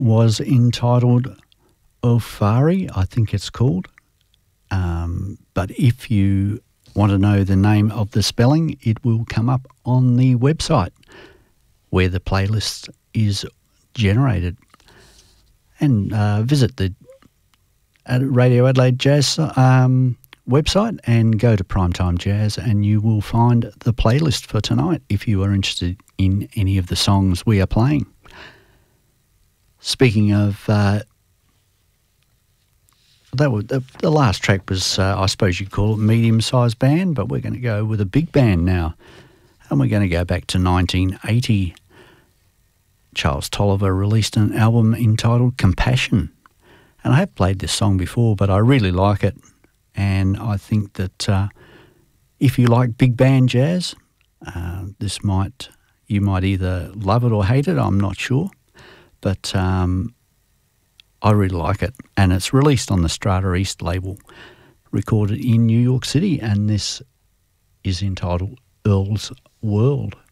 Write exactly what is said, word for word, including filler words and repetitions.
was entitled Ofari, I think it's called. Um, but if you want to know the name of the spelling, it will come up on the website where the playlist is generated. And uh, visit the Radio Adelaide Jazz um, website and go to Primetime Jazz, and you will find the playlist for tonight if you are interested in any of the songs we are playing. Speaking of, uh, that was, the, the last track was, uh, I suppose you'd call it medium-sized band, but we're going to go with a big band now, and we're going to go back to nineteen eighty. Charles Tolliver released an album entitled Compassion. And I have played this song before, but I really like it. And I think that uh, if you like big band jazz, uh, this might, you might either love it or hate it, I'm not sure. But um, I really like it. And it's released on the Strata East label, recorded in New York City. And this is entitled Earl's World.